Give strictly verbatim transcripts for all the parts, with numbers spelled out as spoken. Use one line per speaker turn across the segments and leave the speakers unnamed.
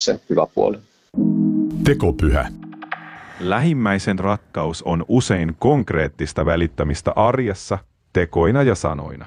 se hyvä puoli.
Tekopyhä.
Lähimmäisen rakkaus on usein konkreettista välittämistä arjessa, tekoina ja sanoina.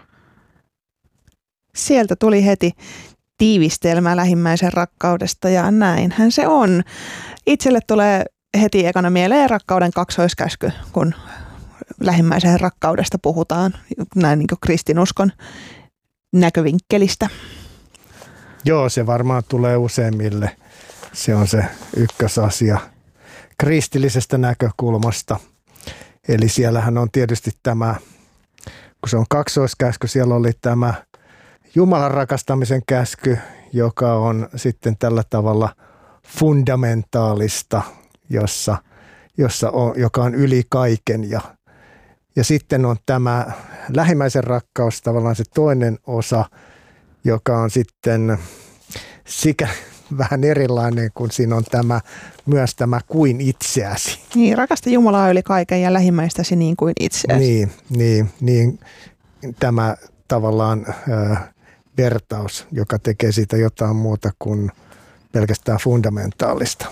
Sieltä tuli heti tiivistelmä lähimmäisen rakkaudesta ja näinhän se on. Itselle tulee heti ekana mieleen rakkauden kaksoiskäsky, kun lähimmäisen rakkaudesta puhutaan näin niin kuin kristinuskon näkövinkkelistä.
Joo, se varmaan tulee useimmille. Se on se ykkösasia kristillisestä näkökulmasta. Eli siellähän on tietysti tämä, kun se on kaksoiskäsky, siellä oli tämä Jumalan rakastamisen käsky, joka on sitten tällä tavalla fundamentaalista, jossa, jossa on, joka on yli kaiken. Ja, ja sitten on tämä lähimmäisen rakkaus, tavallaan se toinen osa, joka on sitten sikä vähän erilainen, kun siinä on tämä, myös tämä kuin itseäsi.
Niin, rakasta Jumalaa yli kaiken ja lähimmäistäsi niin kuin itseäsi.
Niin, niin, niin tämä tavallaan äh, vertaus, joka tekee siitä jotain muuta kuin pelkästään fundamentaalista.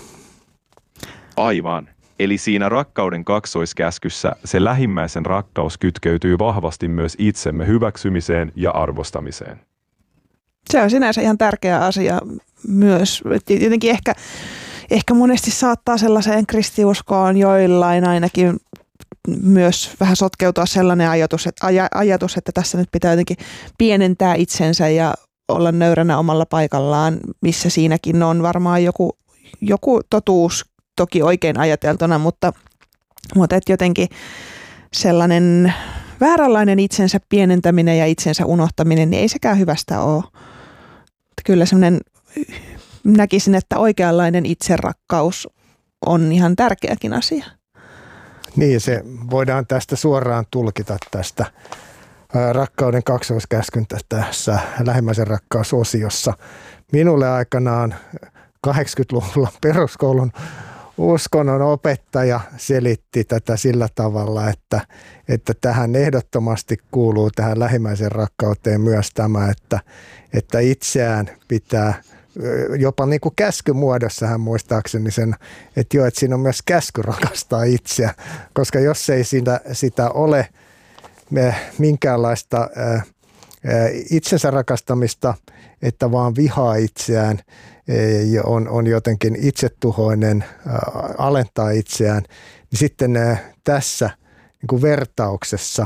Aivan. Eli siinä rakkauden kaksoiskäskyssä se lähimmäisen rakkaus kytkeytyy vahvasti myös itsemme hyväksymiseen ja arvostamiseen.
Se on sinänsä ihan tärkeä asia myös. Jotenkin ehkä, ehkä monesti saattaa sellaiseen kristiuskoon joillain ainakin myös vähän sotkeutua sellainen ajatus, että, aj- ajatus, että tässä nyt pitää jotenkin pienentää itsensä ja olla nöyränä omalla paikallaan, missä siinäkin on varmaan joku, joku totuus toki oikein ajateltuna, mutta, mutta et jotenkin sellainen vääränlainen itsensä pienentäminen ja itsensä unohtaminen, niin ei sekään hyvästä ole. Kyllä semmoinen, näkisin, että oikeanlainen itserakkaus on ihan tärkeäkin asia.
Niin, se voidaan tästä suoraan tulkita tästä rakkauden kaksoiskäskyn tässä lähimmäisen rakkausosiossa. Minulle aikanaan kahdeksankymmentäluvulla peruskoulun uskonnon opettaja selitti tätä sillä tavalla, että, että tähän ehdottomasti kuuluu tähän lähimmäisen rakkauteen myös tämä, että, että itseään pitää jopa niin kuin käskymuodossa hän muistaakseni sen, että joo, että siinä on myös käsky rakastaa itseä, koska jos ei sitä, sitä ole minkäänlaista ää, itsensä rakastamista, että vaan vihaa itseään, on, on jotenkin itsetuhoinen, alentaa itseään, niin sitten tässä niin kuin vertauksessa,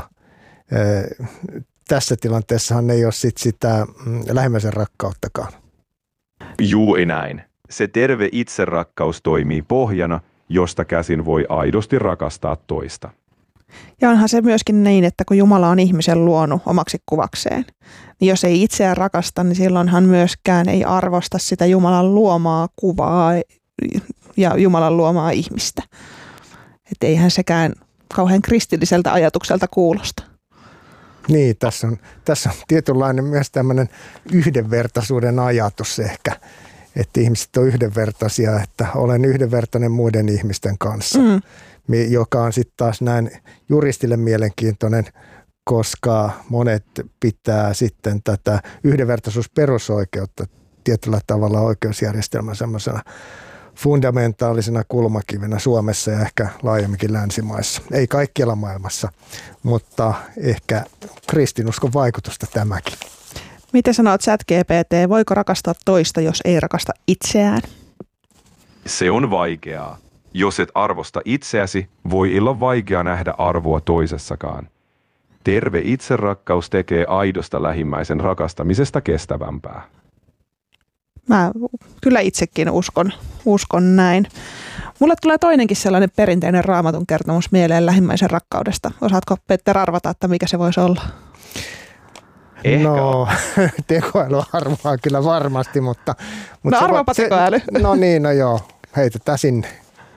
tässä tilanteessahan ei ole sit sitä lähimmäisen rakkauttakaan.
Juuri näin. Se terve itserakkaus toimii pohjana, josta käsin voi aidosti rakastaa toista.
Ja onhan se myöskin niin, että kun Jumala on ihmisen luonut omaksi kuvakseen, niin jos ei itseään rakasta, niin silloinhan myöskään ei arvosta sitä Jumalan luomaa kuvaa ja Jumalan luomaa ihmistä. Että eihän sekään kauhean kristilliseltä ajatukselta kuulosta.
Niin, tässä on, tässä on tietynlainen myös tämmöinen yhdenvertaisuuden ajatus ehkä, että ihmiset on yhdenvertaisia, että olen yhdenvertainen muiden ihmisten kanssa. Mm. Joka on sitten taas näin juristille mielenkiintoinen, koska monet pitää sitten tätä yhdenvertaisuusperusoikeutta tietyllä tavalla oikeusjärjestelmän semmoisena fundamentaalisena kulmakivenä Suomessa ja ehkä laajemminkin länsimaissa. Ei kaikkialla maailmassa, mutta ehkä kristinuskon vaikutusta tämäkin.
Miten sanot ChatGPT, voiko rakastaa toista, jos ei rakasta itseään?
Se on vaikeaa. Jos et arvosta itseäsi, voi olla vaikea nähdä arvoa toisessakaan. Terve itserakkaus tekee aidosta lähimmäisen rakastamisesta kestävämpää.
Mä kyllä itsekin uskon, uskon näin. Mulle tulee toinenkin sellainen perinteinen Raamatun kertomus mieleen lähimmäisen rakkaudesta. Osaatko, Petter, arvata, että mikä se voisi olla?
Ehkä.
No, tekoäly arvaa kyllä varmasti, mutta... mutta
no arvaapa tekoäly.
No niin, no joo. Heitetään sinne.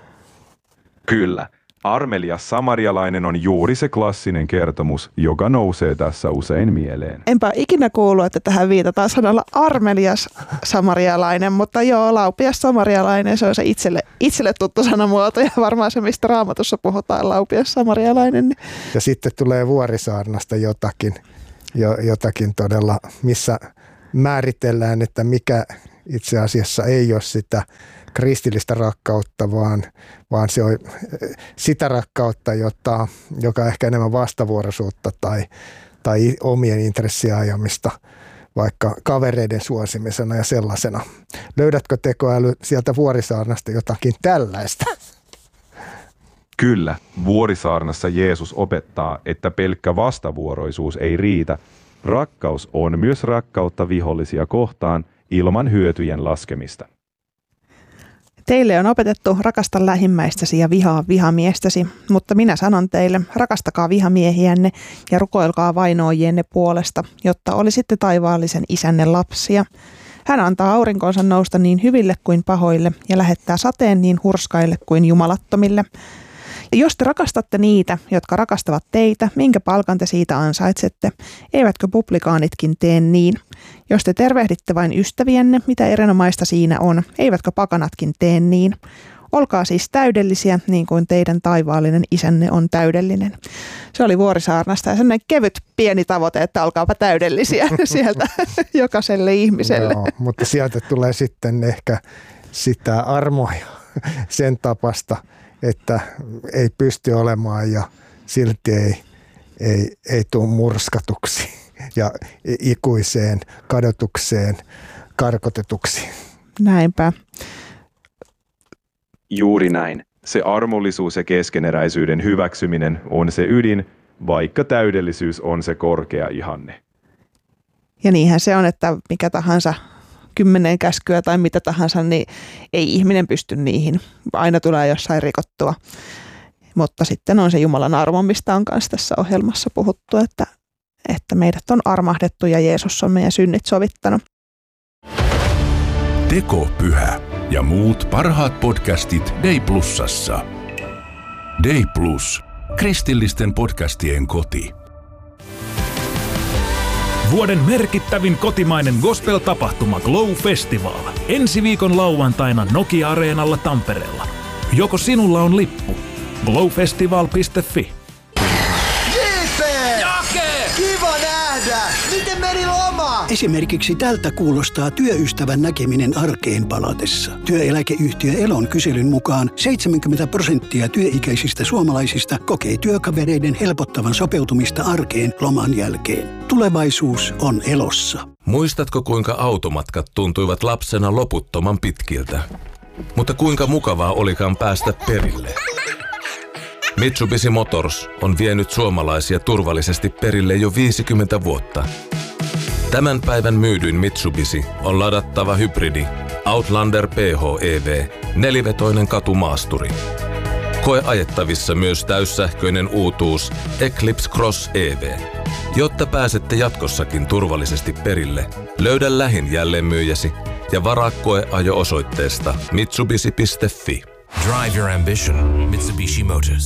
Kyllä. Armelias samarialainen on juuri se klassinen kertomus, joka nousee tässä usein mieleen.
Enpä ikinä kuullut, että tähän viitataan sanalla armelias samarialainen, mutta joo, laupias samarialainen, se on se itselle, itselle tuttu sanamuoto ja varmaan se, mistä Raamatussa puhutaan, laupias samarialainen.
Ja sitten tulee Vuorisaarnasta jotakin, jo, jotakin todella, missä määritellään, että mikä, itse asiassa ei ole sitä kristillistä rakkautta, vaan, vaan se on sitä rakkautta, jota, joka ehkä enemmän vastavuoroisuutta tai, tai omien intressien ajamista, vaikka kavereiden suosimisena ja sellaisena. Löydätkö tekoäly sieltä Vuorisaarnasta jotakin tällaista?
Kyllä, Vuorisaarnassa Jeesus opettaa, että pelkkä vastavuoroisuus ei riitä. Rakkaus on myös rakkautta vihollisia kohtaan ilman hyötyjen laskemista.
Teille on opetettu rakasta lähimmäistäsi ja vihaa vihamiestäsi, mutta minä sanon teille, rakastakaa vihamiehiänne ja rukoilkaa vainoojienne puolesta, jotta olisitte taivaallisen isänne lapsia. Hän antaa aurinkonsa nousta niin hyville kuin pahoille ja lähettää sateen niin hurskaille kuin jumalattomille. Ja jos te rakastatte niitä, jotka rakastavat teitä, minkä palkan te siitä ansaitsette? Eivätkö publikaanitkin tee niin? Jos te tervehditte vain ystävienne, mitä erinomaista siinä on, eivätkö pakanatkin tee niin? Olkaa siis täydellisiä, niin kuin teidän taivaallinen isänne on täydellinen. Se oli Vuorisaarnasta ja sellainen kevyt pieni tavoite, että olkaapa täydellisiä sieltä jokaiselle ihmiselle.
Joo, mutta sieltä tulee sitten ehkä sitä armoa sen tapasta, että ei pysty olemaan ja silti ei, ei, ei tule murskatuksi ja ikuiseen kadotukseen karkotetuksi.
Näinpä.
Juuri näin. Se armollisuus ja keskeneräisyyden hyväksyminen on se ydin, vaikka täydellisyys on se korkea ihanne.
Ja niinhän se on, että mikä tahansa kymmenen käskyä tai mitä tahansa, niin ei ihminen pysty niihin. Aina tulee jossain rikottua. Mutta sitten on se Jumalan armo, mistä on myös tässä ohjelmassa puhuttu, että, että meidät on armahdettu ja Jeesus on meidän synnit sovittanut.
Tekopyhä ja muut parhaat podcastit Day Plusassa. Day Plus. Kristillisten podcastien koti.
Vuoden merkittävin kotimainen gospel-tapahtuma Glow Festival. Ensi viikon lauantaina Nokia-areenalla Tampereella. Joko sinulla on lippu? glowfestival piste fi.
Kiva nähdä! Miten meni loma?
Esimerkiksi tältä kuulostaa työystävän näkeminen arkeen palatessa. Työeläkeyhtiö Elon kyselyn mukaan seitsemänkymmentä prosenttia työikäisistä suomalaisista kokee työkavereiden helpottavan sopeutumista arkeen loman jälkeen. Tulevaisuus on Elossa.
Muistatko, kuinka automatkat tuntuivat lapsena loputtoman pitkiltä? Mutta kuinka mukavaa olikaan päästä perille? Mitsubishi Motors on vienyt suomalaisia turvallisesti perille jo viisikymmentä vuotta. Tämän päivän myydyin Mitsubishi on ladattava hybridi Outlander P H E V, nelivetoinen katumaasturi. Koe ajettavissa myös täyssähköinen uutuus Eclipse Cross E V. Jotta pääsette jatkossakin turvallisesti perille, löydä lähin jälleenmyyjäsi ja varaa koeajo osoitteesta mitsubishi piste fi.
Drive your ambition. Mitsubishi Motors.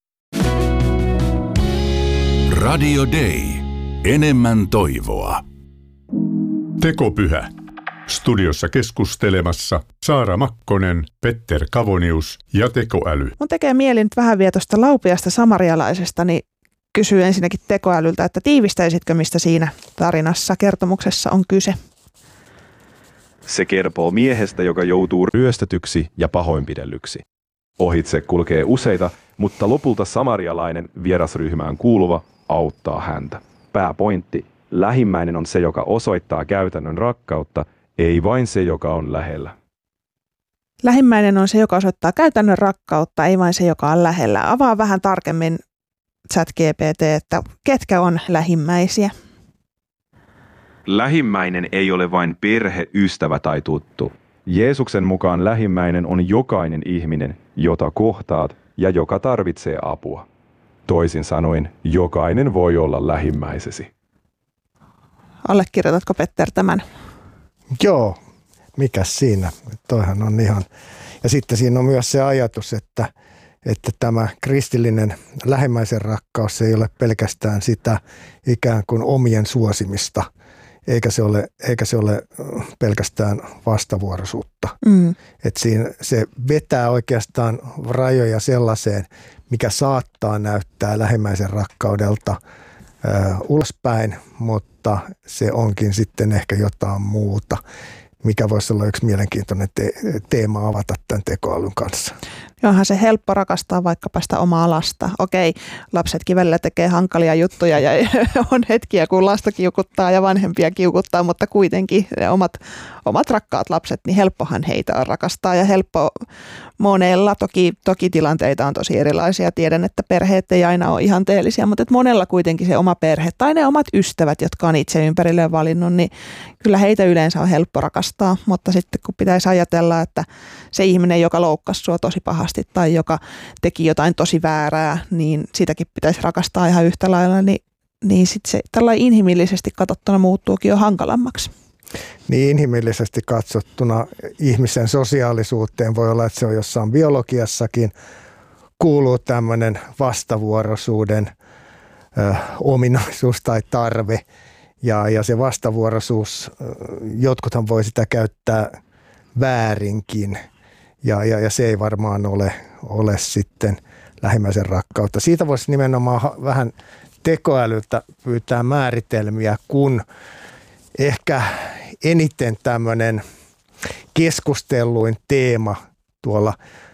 Radio Day. Enemmän toivoa. Tekopyhä. Studiossa keskustelemassa Saara Makkonen, Petter Kavonius ja tekoäly.
Mun tekee mieli nyt vähän vielä tuosta laupiasta samarialaisesta, niin kysyy ensinnäkin tekoälyltä, että tiivistäisitkö, mistä siinä tarinassa, kertomuksessa on kyse?
Se kertoo miehestä, joka joutuu ryöstetyksi ja pahoinpidellyksi. Ohitse kulkee useita, mutta lopulta samarialainen vierasryhmään kuuluva auttaa häntä. Pääpointti. Lähimmäinen on se, joka osoittaa käytännön rakkautta, ei vain se, joka on lähellä.
Lähimmäinen on se, joka osoittaa käytännön rakkautta, ei vain se, joka on lähellä. Avaa vähän tarkemmin ChatGPT, että ketkä on lähimmäisiä.
Lähimmäinen ei ole vain perhe, ystävä tai tuttu. Jeesuksen mukaan lähimmäinen on jokainen ihminen, jota kohtaat ja joka tarvitsee apua. Toisin sanoen, jokainen voi olla lähimmäisesi.
Allekirjoitatko, Petter, tämän?
Joo, mikäs siinä? Toihan on ihan. Ja sitten siinä on myös se ajatus, että, että tämä kristillinen lähimmäisen rakkaus ei ole pelkästään sitä ikään kuin omien suosimista, eikä se ole, eikä se ole pelkästään vastavuoroisuutta. Mm. Että siinä se vetää oikeastaan rajoja sellaiseen, mikä saattaa näyttää lähimmäisen rakkaudelta äh, ulospäin, mutta se onkin sitten ehkä jotain muuta. mikä voisi olla yksi mielenkiintoinen te- teema avata tämän tekoälyn kanssa.
Onhan se helppo rakastaa vaikkapa sitä omaa lasta. Okei, lapsetkin välillä tekee hankalia juttuja ja on hetkiä, kun lasta kiukuttaa ja vanhempia kiukuttaa, mutta kuitenkin ne omat, omat rakkaat lapset, niin helppohan heitä on rakastaa ja helppo monella. Toki, toki tilanteita on tosi erilaisia. Tiedän, että perheet ei aina ole ihanteellisia, mutta että monella kuitenkin se oma perhe tai ne omat ystävät, jotka on itse ympärilleen valinnut, niin kyllä heitä yleensä on helppo rakastaa. Mutta sitten kun pitäisi ajatella, että se ihminen, joka loukkasi sua tosi pahasti tai joka teki jotain tosi väärää, niin sitäkin pitäisi rakastaa ihan yhtä lailla, niin, niin sitten se tällainen inhimillisesti katsottuna muuttuukin jo hankalammaksi.
Niin inhimillisesti katsottuna ihmisen sosiaalisuuteen voi olla, että se on jossain biologiassakin, kuuluu tämmöinen vastavuoroisuuden ö, ominaisuus tai tarve. Ja, ja se vastavuoroisuus, jotkuthan voi sitä käyttää väärinkin. Ja, ja, ja se ei varmaan ole, ole sitten lähimmäisen rakkautta. Siitä voisi nimenomaan vähän tekoälyltä pyytää määritelmiä, kun ehkä eniten tämmöinen keskustelluin teema tuolla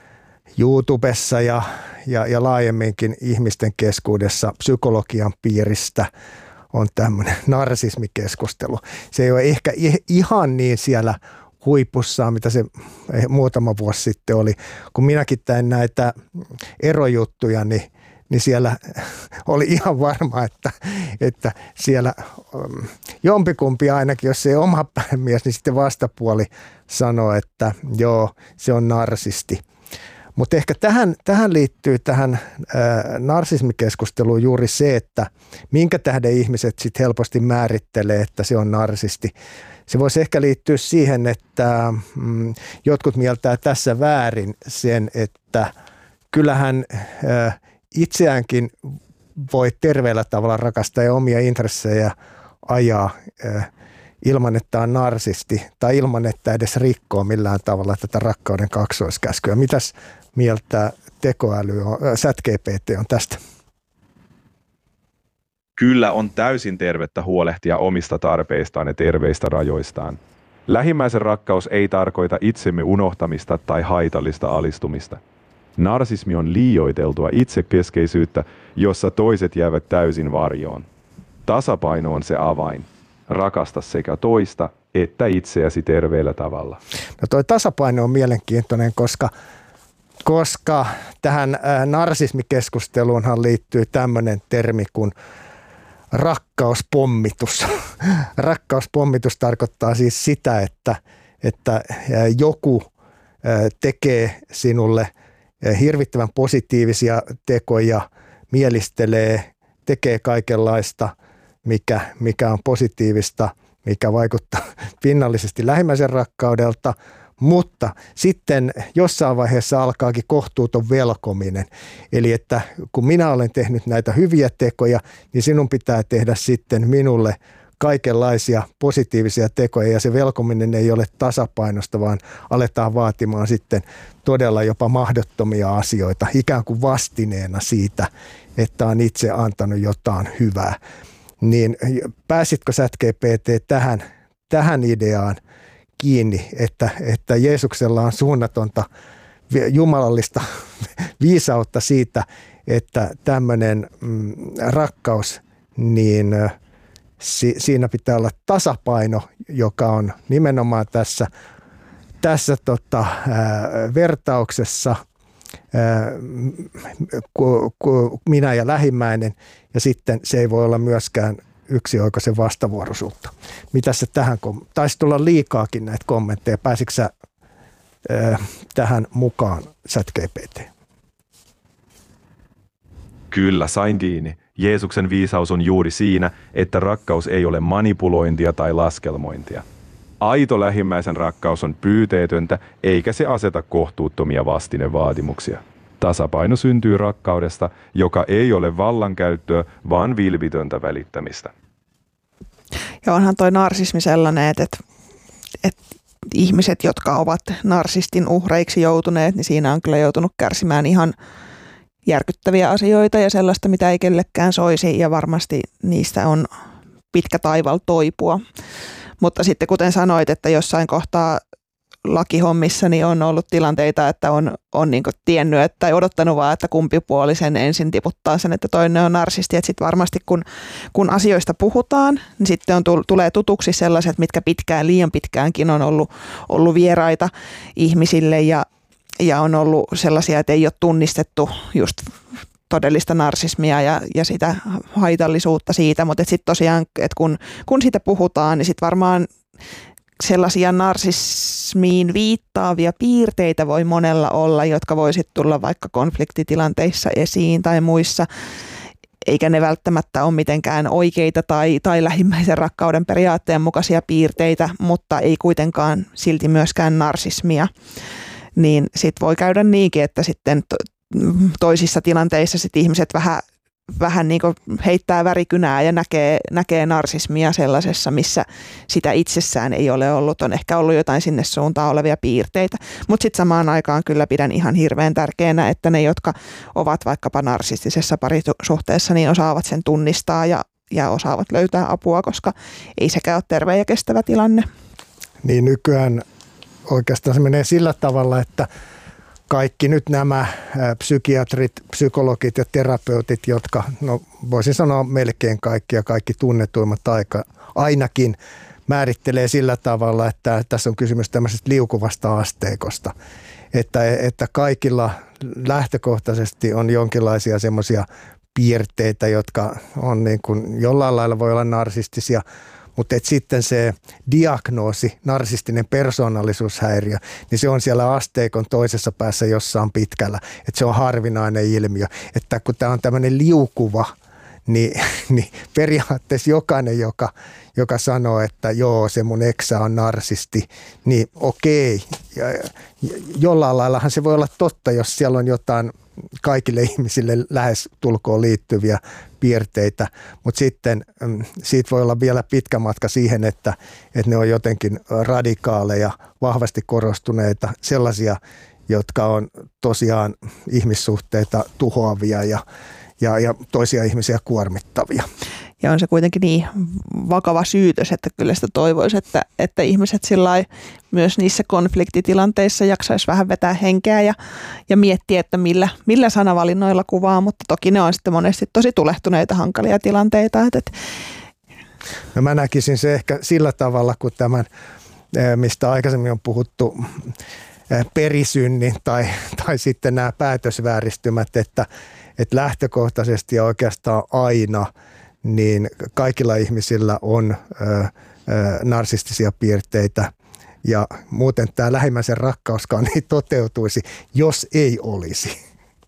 YouTubessa ja, ja, ja laajemminkin ihmisten keskuudessa psykologian piiristä on tämmöinen narsismikeskustelu. Se ei ole ehkä ihan niin siellä huipussaan, mitä se muutama vuosi sitten oli. Kun minäkin tein näitä erojuttuja, niin, niin siellä oli ihan varma, että, että siellä jompikumpi ainakin, jos se ei oma mies, niin sitten vastapuoli sanoi, että joo, se on narsisti. Mutta ehkä tähän, tähän liittyy tähän ää, narsismikeskusteluun juuri se, että minkä tähden ihmiset sitten helposti määrittelee, että se on narsisti. Se voisi ehkä liittyä siihen, että mm, jotkut mieltää tässä väärin sen, että kyllähän ää, itseäänkin voi terveellä tavalla rakastaa ja omia intressejä ajaa ää, ilman, että on narsisti tai ilman, että edes rikkoo millään tavalla tätä rakkauden kaksoiskäskyä. Mitäs mieltä tekoäly on, äh, ChatGPT on tästä?
Kyllä on täysin tervettä huolehtia omista tarpeistaan ja terveistä rajoistaan. Lähimmäisen rakkaus ei tarkoita itsemme unohtamista tai haitallista alistumista. Narsismi on liioiteltua itsekeskeisyyttä, jossa toiset jäävät täysin varjoon. Tasapaino on se avain. Rakasta sekä toista että itseäsi terveellä tavalla.
No toi tasapaino on mielenkiintoinen, koska, koska tähän narsismikeskusteluunhan liittyy tämmöinen termi kuin rakkauspommitus. Rakkauspommitus tarkoittaa siis sitä, että, että joku tekee sinulle hirvittävän positiivisia tekoja, mielistelee, tekee kaikenlaista, mikä, mikä on positiivista, mikä vaikuttaa pinnallisesti lähimmäisen rakkaudelta, mutta sitten jossain vaiheessa alkaakin kohtuuton velkominen. Eli että kun minä olen tehnyt näitä hyviä tekoja, niin sinun pitää tehdä sitten minulle kaikenlaisia positiivisia tekoja, ja se velkominen ei ole tasapainosta, vaan aletaan vaatimaan sitten todella jopa mahdottomia asioita, ikään kuin vastineena siitä, että on itse antanut jotain hyvää. Niin pääsitkö ChatGPT tähän, tähän ideaan kiinni, että, että Jeesuksella on suunnatonta jumalallista viisautta siitä, että tämmöinen mm, rakkaus, niin si, siinä pitää olla tasapaino, joka on nimenomaan tässä, tässä tota, ää, vertauksessa ää, ku, ku, minä ja lähimmäinen, ja sitten se ei voi olla myöskään yksioikoisen vastavuoroisuutta. Mitä se tähän, taisi tulla liikaakin näitä kommentteja, pääsitkö sä ää, tähän mukaan ChatGPT?
Kyllä, sain kiinni. Jeesuksen viisaus on juuri siinä, että rakkaus ei ole manipulointia tai laskelmointia. Aito lähimmäisen rakkaus on pyyteetöntä, eikä se aseta kohtuuttomia vastinevaatimuksia. Tasapaino syntyy rakkaudesta, joka ei ole vallankäyttöä, vaan vilpitöntä välittämistä.
Ja onhan toi narsismi sellainen, että, että, että ihmiset, jotka ovat narsistin uhreiksi joutuneet, niin siinä on kyllä joutunut kärsimään ihan järkyttäviä asioita ja sellaista, mitä ei kellekään soisi, ja varmasti niistä on pitkä taival toipua. Mutta sitten kuten sanoit, että jossain kohtaa lakihommissa niin on ollut tilanteita, että on, on niin kuin tiennyt että, tai odottanut vaan, että kumpi puoli sen ensin tiputtaa sen, että toinen on narsisti. Että sitten varmasti kun, kun asioista puhutaan, niin sitten on, tulee tutuksi sellaiset, mitkä pitkään, liian pitkäänkin on ollut, ollut vieraita ihmisille ja, ja on ollut sellaisia, että ei ole tunnistettu just todellista narsismia ja, ja sitä haitallisuutta siitä, mutta sitten tosiaan, että kun, kun siitä puhutaan, niin sitten varmaan sellaisia narsismiin viittaavia piirteitä voi monella olla, jotka voisit tulla vaikka konfliktitilanteissa esiin tai muissa, eikä ne välttämättä ole mitenkään oikeita tai, tai lähimmäisen rakkauden periaatteen mukaisia piirteitä, mutta ei kuitenkaan silti myöskään narsismia. Niin sit voi käydä niinkin, että sitten to, toisissa tilanteissa sit ihmiset vähän vähän niin kuin heittää värikynää ja näkee, näkee narsismia sellaisessa, missä sitä itsessään ei ole ollut. On ehkä ollut jotain sinne suuntaan olevia piirteitä. Mutta sitten samaan aikaan kyllä pidän ihan hirveän tärkeänä, että ne, jotka ovat vaikkapa narsistisessa parisuhteessa, niin osaavat sen tunnistaa ja, ja osaavat löytää apua, koska ei sekään ole terve ja kestävä tilanne.
Niin nykyään oikeastaan se menee sillä tavalla, että kaikki nyt nämä psykiatrit, psykologit ja terapeutit, jotka, no voisin sanoa melkein kaikki ja kaikki tunnetuimmat aika, ainakin määrittelee sillä tavalla, että tässä on kysymys tämmöisestä liukuvasta asteikosta. Että, että kaikilla lähtökohtaisesti on jonkinlaisia semmoisia piirteitä, jotka on niin kuin jollain lailla voi olla narsistisia, mutta sitten se diagnoosi, narsistinen persoonallisuushäiriö, niin se on siellä asteikon toisessa päässä jossain pitkällä. Että se on harvinainen ilmiö. Että kun tämä on tämmöinen liukuva, niin, niin periaatteessa jokainen, joka, joka sanoo, että joo, se mun eksä on narsisti, niin okei. Ja, ja, jollain laillahan se voi olla totta, jos siellä on jotain kaikille ihmisille lähes tulkoon liittyviä piirteitä, mutta sitten siitä voi olla vielä pitkä matka siihen, että, että ne on jotenkin radikaaleja, vahvasti korostuneita, sellaisia, jotka on tosiaan ihmissuhteita tuhoavia ja, ja, ja toisia ihmisiä kuormittavia.
Ja on se kuitenkin niin vakava syytös, että kyllä sitä toivoisi, että, että ihmiset sillai myös niissä konfliktitilanteissa jaksaisi vähän vetää henkeä ja, ja miettiä, että millä, millä sanavalinnoilla kuvaa, mutta toki ne on sitten monesti tosi tulehtuneita hankalia tilanteita. Että
no mä näkisin se ehkä sillä tavalla, kun tämän, mistä aikaisemmin on puhuttu, perisynnin tai, tai sitten nämä päätösvääristymät, että, että lähtökohtaisesti ja oikeastaan aina niin kaikilla ihmisillä on ö, ö, narsistisia piirteitä ja muuten tämä lähimmäisen rakkauskaan ei toteutuisi, jos ei olisi.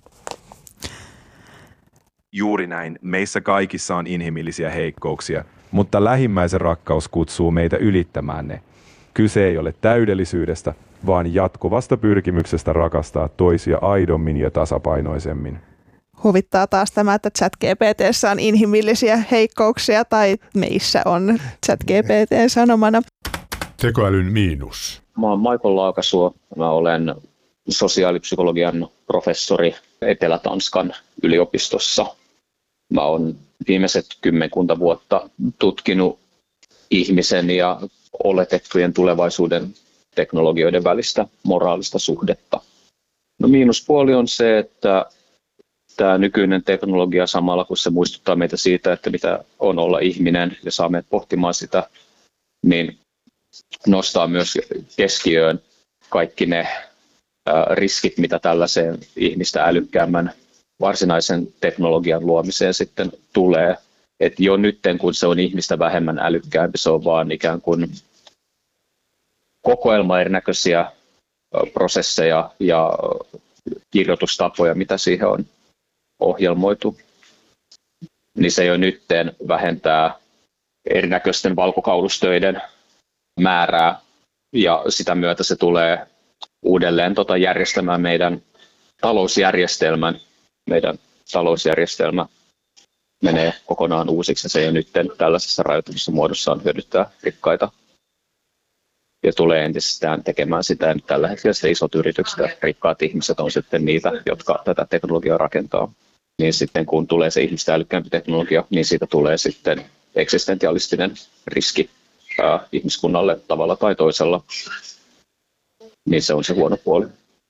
Juuri näin. Meissä kaikissa on inhimillisiä heikkouksia, mutta lähimmäisen rakkaus kutsuu meitä ylittämään ne. Kyse ei ole täydellisyydestä, vaan jatkuvasta pyrkimyksestä rakastaa toisia aidommin ja tasapainoisemmin.
Huvittaa taas tämä, että ChatGPT:ssä on inhimillisiä heikkouksia tai meissä on ChatGPT:n sanomana.
Tekoälyn miinus.
Mä oon Michael Laakasuo. Mä olen sosiaalipsykologian professori Etelä-Tanskan yliopistossa. Mä oon viimeiset kymmenkunta vuotta tutkinut ihmisen ja oletettujen tulevaisuuden teknologioiden välistä moraalista suhdetta. No miinuspuoli on se, että tämä nykyinen teknologia samalla, kun se muistuttaa meitä siitä, että mitä on olla ihminen ja saa meidät pohtimaan sitä, niin nostaa myös keskiöön kaikki ne riskit, mitä tällaiseen ihmistä älykkäämmän varsinaisen teknologian luomiseen sitten tulee. Et jo nyt, kun se on ihmistä vähemmän älykkäämpi, se on vaan ikään kuin kokoelma erinäköisiä prosesseja ja kirjoitustapoja, mitä siihen on ohjelmoitu, niin se jo nytten vähentää erinäköisten valkokaulusstöiden määrää ja sitä myötä se tulee uudelleen tota järjestämään meidän talousjärjestelmän. Meidän talousjärjestelmä menee kokonaan uusiksi ja se jo nytten tällaisessa rajoitetussa muodossaan hyödyttää rikkaita ja tulee entisestään tekemään sitä. Ja tällä hetkellä se isot yritykset ja rikkaat ihmiset on sitten niitä, jotka tätä teknologiaa rakentaa. Niin sitten kun tulee se ihmistä älykkäämpi teknologia, niin siitä tulee sitten eksistentialistinen riski ää, ihmiskunnalle tavalla tai toisella, niin se on se huono puoli.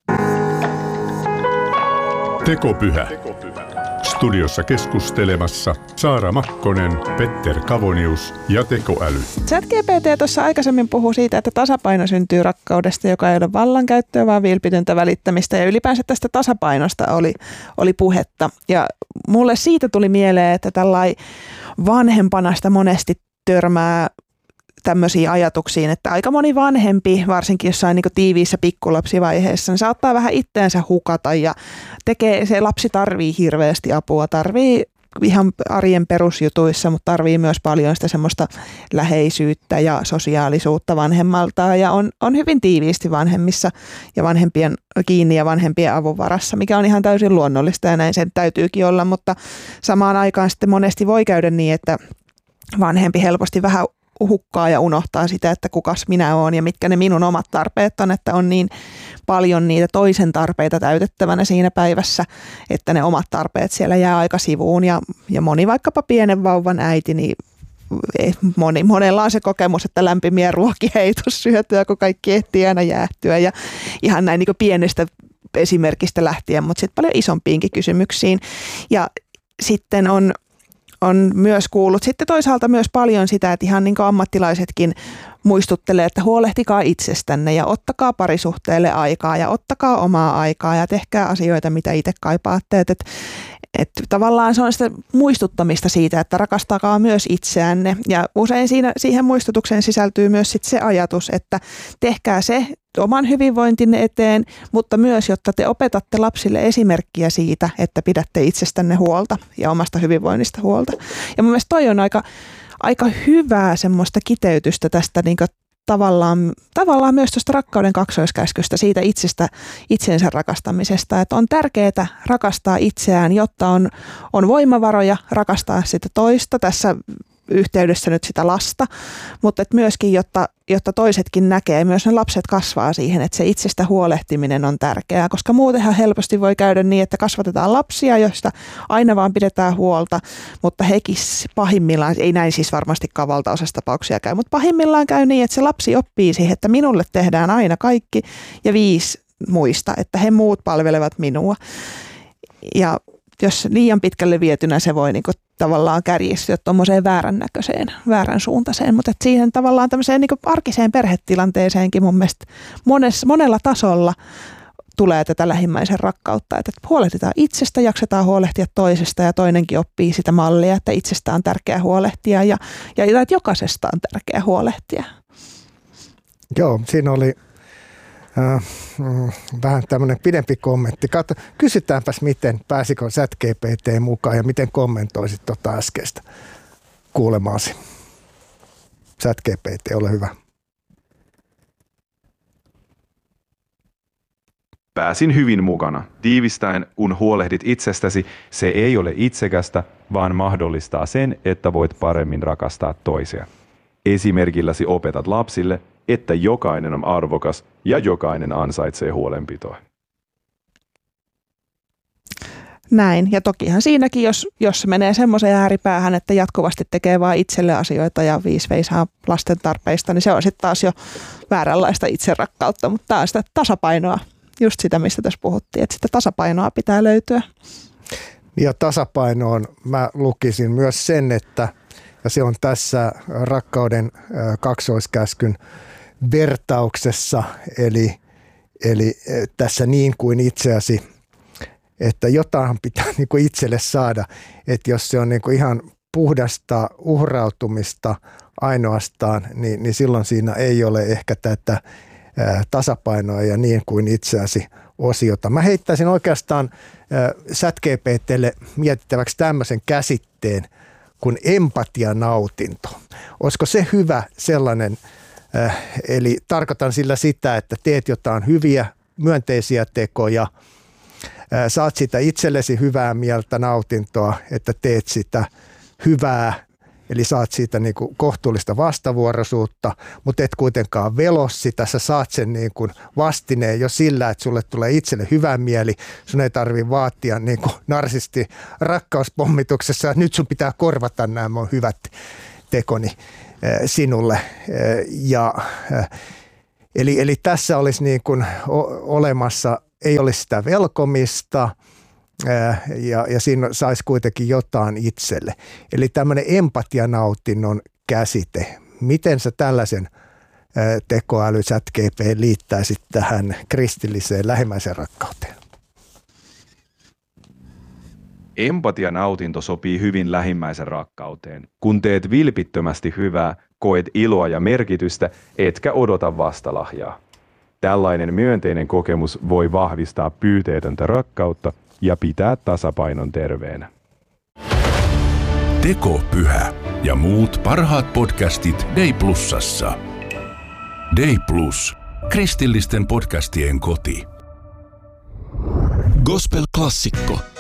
Tekopyhä. Studiossa keskustelemassa Saara Makkonen, Petter Kavonius ja tekoäly.
ChatGPT tuossa aikaisemmin puhui siitä, että tasapaino syntyy rakkaudesta, joka ei ole vallankäyttöä, vaan vilpitöntä välittämistä. Ja ylipäänsä tästä tasapainosta oli, oli puhetta. Ja mulle siitä tuli mieleen, että tällainen vanhempana sitä monesti törmää tämmöisiin ajatuksiin, että aika moni vanhempi, varsinkin jossain niin tiiviissä pikkulapsivaiheessa, niin saattaa vähän itteensä hukata ja tekee, se lapsi tarvii hirveästi apua, tarvii ihan arjen perusjutuissa, mutta tarvii myös paljon sitä semmoista läheisyyttä ja sosiaalisuutta vanhemmaltaan ja on, on hyvin tiiviisti vanhemmissa ja vanhempien kiinni ja vanhempien avun varassa, mikä on ihan täysin luonnollista ja näin sen täytyykin olla, mutta samaan aikaan sitten monesti voi käydä niin, että vanhempi helposti vähän hukkaa ja unohtaa sitä, että kukas minä olen ja mitkä ne minun omat tarpeet on, että on niin paljon niitä toisen tarpeita täytettävänä siinä päivässä, että ne omat tarpeet siellä jää aika sivuun ja, ja moni vaikkapa pienen vauvan äiti, niin moni, monella on se kokemus, että lämpimiä ruokia ei tule syötyä, kun kaikki ehtii aina jäähtyä ja ihan näin niin kuin pienestä esimerkistä lähtien, mutta sitten paljon isompiinkin kysymyksiin ja sitten on on myös kuullut sitten toisaalta myös paljon sitä, että ihan niin kuin ammattilaisetkin muistuttelee, että huolehtikaa itsestänne ja ottakaa parisuhteelle aikaa ja ottakaa omaa aikaa ja tehkää asioita, mitä itse kaipaatte. Että, että, että tavallaan se on sitä muistuttamista siitä, että rakastakaa myös itseänne ja usein siinä, siihen muistutukseen sisältyy myös sit se ajatus, että tehkää se oman hyvinvointinne eteen, mutta myös, jotta te opetatte lapsille esimerkkiä siitä, että pidätte itsestänne huolta ja omasta hyvinvoinnista huolta. Ja mun mielestä toi on aika, aika hyvää semmoista kiteytystä tästä niin kuin tavallaan, tavallaan myös tuosta rakkauden kaksoiskäskystä, siitä itsestä, itsensä rakastamisesta. Että on tärkeää rakastaa itseään, jotta on, on voimavaroja rakastaa sitä toista. Tässä yhteydessä nyt sitä lasta, mutta et myöskin, jotta, jotta toisetkin näkee, myös ne lapset kasvaa siihen, että se itsestä huolehtiminen on tärkeää, koska muutenhan helposti voi käydä niin, että kasvatetaan lapsia, joista aina vaan pidetään huolta, mutta hekin pahimmillaan, ei näin siis varmastikaan valtaosassa tapauksia käy, mutta pahimmillaan käy niin, että se lapsi oppii siihen, että minulle tehdään aina kaikki ja viisi muista, että he muut palvelevat minua. Ja jos liian pitkälle vietynä se voi niinku tavallaan kärjistyä tuommoiseen väärän näköiseen, väärän suuntaiseen, mutta siihen tavallaan tämmöiseen niinku arkiseen perhetilanteeseenkin mun mielestä monessa, monella tasolla tulee tätä lähimmäisen rakkautta, että huolehditaan itsestä, jaksetaan huolehtia toisesta ja toinenkin oppii sitä mallia, että itsestä on tärkeää huolehtia ja, ja että jokaisesta on tärkeää huolehtia.
Joo, siinä oli Äh, mm, vähän tämmöinen pidempi kommentti. Katso, kysytäänpäs, miten pääsikö ChatGPT mukaan ja miten kommentoisit tuota äskeistä kuulemaasi. ChatGPT, ole hyvä.
Pääsin hyvin mukana. Tiivistäen, kun huolehdit itsestäsi, se ei ole itsekästä, vaan mahdollistaa sen, että voit paremmin rakastaa toisia. Esimerkilläsi opetat lapsille, että jokainen on arvokas ja jokainen ansaitsee huolenpitoa.
Näin. Ja tokihan siinäkin, jos, jos se menee semmoiseen ääripäähän, että jatkuvasti tekee vain itselle asioita ja viisi veisaa lasten tarpeista, niin se on sitten taas jo vääränlaista itserakkautta, mutta tämä on sitä tasapainoa, just sitä, mistä tässä puhuttiin, että sitä tasapainoa pitää löytyä.
Ja tasapainoon mä lukisin myös sen, että ja se on tässä rakkauden kaksoiskäskyn vertauksessa, eli, eli tässä niin kuin itseäsi, että jotain pitää niin kuin itselle saada, että jos se on niin kuin ihan puhdasta uhrautumista ainoastaan, niin, niin silloin siinä ei ole ehkä tätä ää, tasapainoa ja niin kuin itseäsi osiota. Mä heittäisin oikeastaan ChatGPT:lle mietittäväksi tämmöisen käsitteen kuin empatianautinto. Olisiko se hyvä sellainen, äh, eli tarkoitan sillä sitä, että teet jotain hyviä, myönteisiä tekoja, äh, saat sitä itsellesi hyvää mieltä, nautintoa, että teet sitä hyvää, eli saat siitä niin kuin kohtuullista vastavuoroisuutta, mutta et kuitenkaan velo sitä, sä saat sen niin kuin vastineen jo sillä, että sulle tulee itselle hyvä mieli, sun ei tarvitse vaatia niin kuin narsisti rakkauspomituksessa, että nyt sun pitää korvata nämä mun hyvät tekoni. sinulle. Ja, eli, eli tässä olisi niin kuin olemassa, ei olisi sitä velkomista ja, ja siinä saisi kuitenkin jotain itselle. Eli tämmöinen empatianautinnon käsite. Miten sä tällaisen tekoäly ChatGPT liittäisit tähän kristilliseen lähimmäisen rakkauteen?
Empatianautinto sopii hyvin lähimmäisen rakkauteen. Kun teet vilpittömästi hyvää, koet iloa ja merkitystä, etkä odota vastalahjaa. Tällainen myönteinen kokemus voi vahvistaa pyyteetöntä rakkautta ja pitää tasapainon terveenä.
Tekopyhä ja muut parhaat podcastit Day Plusassa. Day Plus, kristillisten podcastien koti.
Gospel-klassikko.